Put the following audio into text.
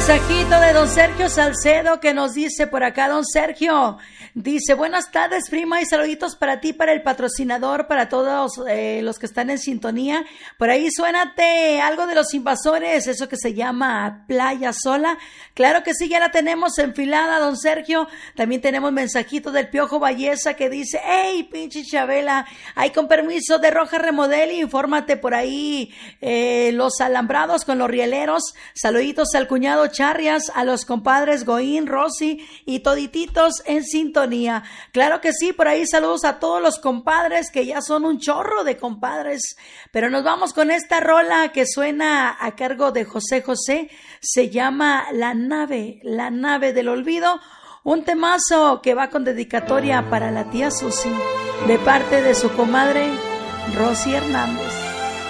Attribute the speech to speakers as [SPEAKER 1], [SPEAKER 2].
[SPEAKER 1] Mensajito de don Sergio Salcedo que nos dice por acá, don Sergio, dice, buenas tardes prima y saluditos para ti, para el patrocinador, para todos los que están en sintonía. Por ahí suénate algo de Los Invasores, eso que se llama Playa Sola. Claro que sí, ya la tenemos enfilada, don Sergio. También tenemos mensajito del Piojo Valleza que dice, hey, pinche Chabela, hay con permiso de Roja Remodel, infórmate por ahí los alambrados con los rieleros. Saluditos al cuñado Charrias, a los compadres Goín, Rosy y todititos en sintonía. Claro que sí, por ahí saludos a todos los compadres que ya son un chorro de compadres. Pero nos vamos con esta rola que suena a cargo de José José. Se llama La Nave del Olvido. Un temazo que va con dedicatoria para la tía Susi de parte de su comadre Rosy Hernández.